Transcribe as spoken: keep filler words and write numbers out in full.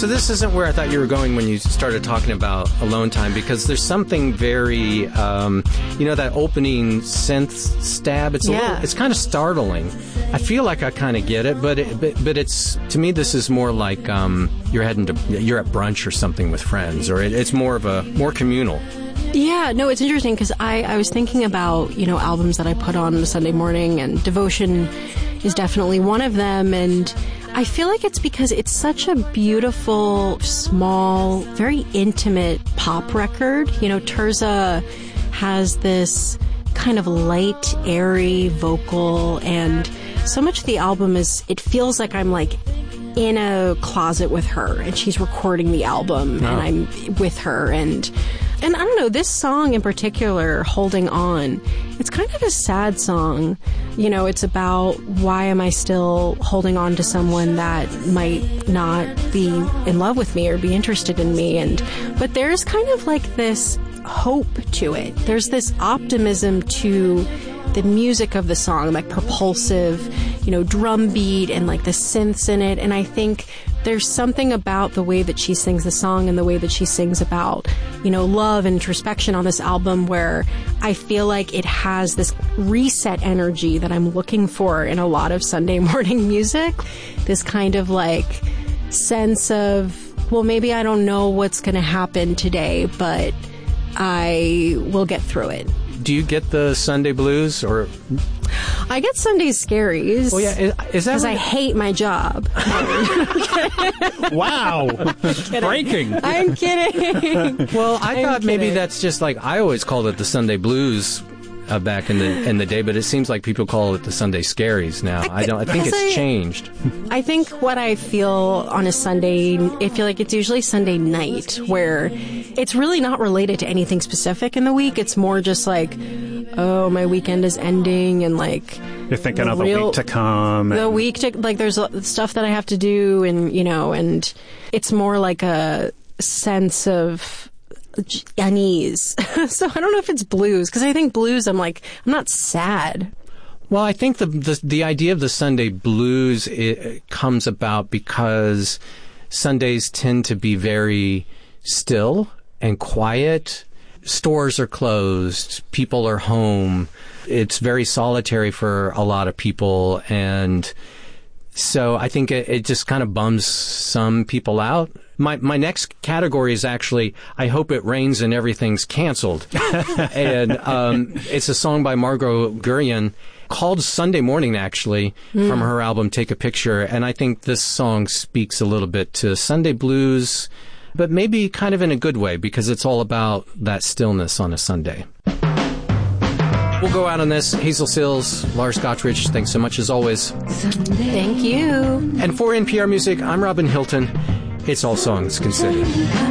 So this isn't where I thought you were going when you started talking about Alone Time, because there's something very, um, you know, that opening synth stab. It's a yeah. little, it's kind of startling. I feel like I kind of get it, but, it, but but it's, to me, this is more like um, you're heading to, you're at brunch or something with friends, or it, it's more of a, more communal. Yeah, no, it's interesting because I, I was thinking about, you know, albums that I put on a Sunday morning, and Devotion is definitely one of them, and I feel like it's because it's such a beautiful, small, very intimate pop record. You know, Tirzah has this kind of light, airy vocal, and so much of the album is, it feels like I'm like in a closet with her, and she's recording the album, oh. and I'm with her, and and I don't know, this song in particular, Holding On, it's kind of a sad song. You know, it's about why am I still holding on to someone that might not be in love with me or be interested in me, and but there's kind of like this hope to it. There's this optimism to the music of the song, like propulsive, you know, drum beat and like the synths in it. And I think there's something about the way that she sings the song and the way that she sings about, you know, love and introspection on this album, where I feel like it has this reset energy that I'm looking for in a lot of Sunday morning music. This kind of like sense of, well, maybe I don't know what's going to happen today, but I will get through it. Do you get the Sunday blues, or? I get Sunday scaries. Oh yeah, is, is that? Because I hate my job. Wow, breaking! I'm kidding. Well, I I'm thought kidding. maybe that's just like, I always called it the Sunday blues uh, back in the in the day, but it seems like people call it the Sunday scaries now. I, I don't. I think it's I, changed. I think what I feel on a Sunday, I feel like it's usually Sunday night, where it's really not related to anything specific in the week. It's more just like, oh, my weekend is ending, and like you're thinking of real, the week to come. The week to, like, there's stuff that I have to do, and you know, and it's more like a sense of unease. So I don't know if it's blues, because I think blues, I'm like, I'm not sad. Well, I think the the, the idea of the Sunday blues, it comes about because Sundays tend to be very still and quiet. Stores are closed. People are home. It's very solitary for a lot of people. And so I think it, it just kind of bums some people out. My my next category is actually, I Hope It Rains and Everything's Canceled. And um, it's a song by Margot Gurian called Sunday Morning, actually, mm. from her album Take a Picture. And I think this song speaks a little bit to Sunday blues, but maybe kind of in a good way, because it's all about that stillness on a Sunday. We'll go out on this. Hazel Sills, Lars Gottrich, thanks so much as always. Sunday. Thank you. And for N P R Music, I'm Robin Hilton. It's All Songs Considered.